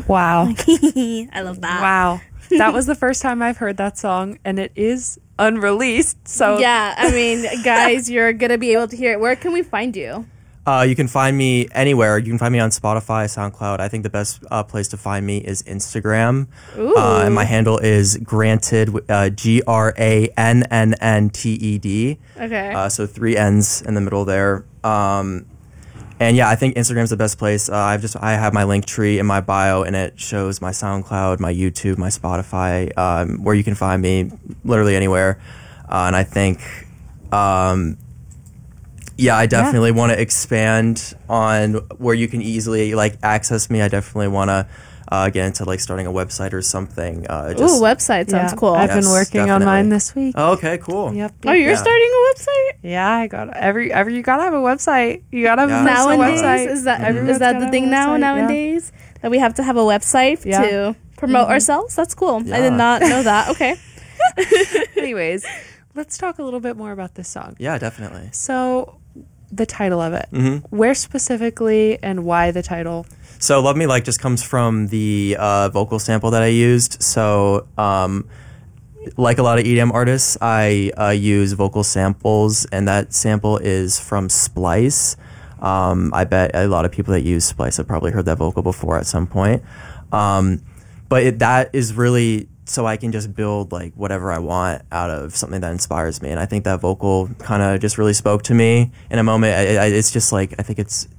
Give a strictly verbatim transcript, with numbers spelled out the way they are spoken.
Wow. I love that. Wow. That was the first time I've heard that song, and it is unreleased. So yeah, I mean, guys, you're going to be able to hear it. Where can we find you? Uh, you can find me anywhere. You can find me on Spotify, SoundCloud. I think the best uh, place to find me is Instagram. Ooh. Uh, and my handle is Granted, uh, G R A N N N T E D. Okay. Uh, so three N's in the middle there. Um, and yeah, I think Instagram's the best place. Uh, I've just I have my link tree in my bio, and it shows my SoundCloud, my YouTube, my Spotify, um, where you can find me literally anywhere. Uh, and I think. Um, Yeah, I definitely yeah. want to expand on where you can easily like access me. I definitely want to uh, get into like starting a website or something. Uh, Ooh, website sounds yeah, cool. I've yes, been working definitely. on mine this week. Oh, okay, cool. Yep. Oh, you're yeah. starting a website? Yeah, I got every every. You gotta have a website. You gotta have Yeah. a personal Nowadays, website. is that Everyone's is that gotta the have thing a now website, nowadays that we have to have a website Yeah. to promote Mm-hmm. ourselves? That's cool. Yeah. I did not know that. Okay. Anyways, let's talk a little bit more about this song. Yeah, definitely. So, the title of it. Mm-hmm. Where specifically and why the title? So Love Me Like just comes from the uh, vocal sample that I used. So um, like a lot of E D M artists, I uh, use vocal samples, and that sample is from Splice. Um, I bet a lot of people that use Splice have probably heard that vocal before at some point. Um, but it, that is really so I can just build like whatever I want out of something that inspires me. And I think that vocal kind of just really spoke to me in a moment. I, I, it's just like, I think it's